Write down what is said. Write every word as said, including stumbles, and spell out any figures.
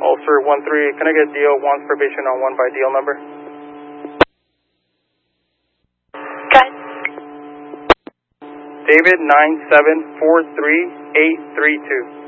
Ulster one three, can I get D O one probation on one by D L number? Good. David nine seven four three eight three two.